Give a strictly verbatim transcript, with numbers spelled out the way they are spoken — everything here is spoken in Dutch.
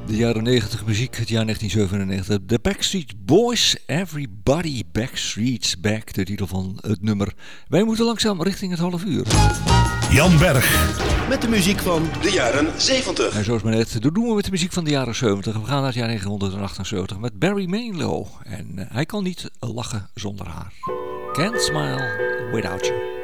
De jaren negentig muziek, het jaar negentien zevenennegentig. The Backstreet Boys, Everybody Backstreet's Back, de titel van het nummer. Wij moeten langzaam richting het half uur. Jan Berg. Met de muziek van de jaren zeventig. En zoals maar net, dat doen we met de muziek van de jaren zeventig. We gaan naar het jaar negentien met Barry Manilow. En uh, hij kan niet lachen zonder haar. Can't smile without you.